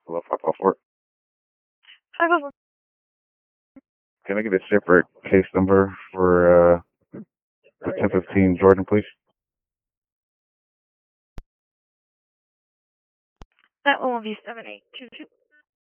Hello, 504. 504. Can I get a separate case number for 1015 Jordan, please? That one will be 7822.